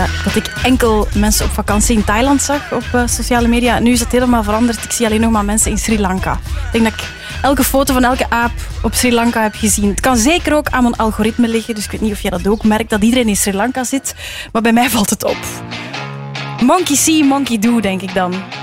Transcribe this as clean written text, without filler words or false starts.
dat ik enkel mensen op vakantie in Thailand zag op sociale media. Nu is het helemaal veranderd. Ik zie alleen nog maar mensen in Sri Lanka. Ik denk dat ik elke foto van elke aap op Sri Lanka heb gezien. Het kan zeker ook aan mijn algoritme liggen, dus ik weet niet of jij dat ook merkt, dat iedereen in Sri Lanka zit. Maar bij mij valt het op. Monkey see, monkey do, denk ik dan.